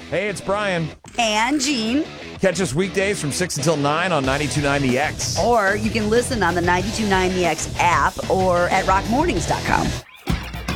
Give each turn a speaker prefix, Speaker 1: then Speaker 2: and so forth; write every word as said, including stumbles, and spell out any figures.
Speaker 1: Hey, it's Brian.
Speaker 2: And Gene.
Speaker 1: Catch us weekdays from six until nine on ninety-two point nine The X.
Speaker 2: Or you can listen on the ninety-two point nine The X app or at rock mornings dot com.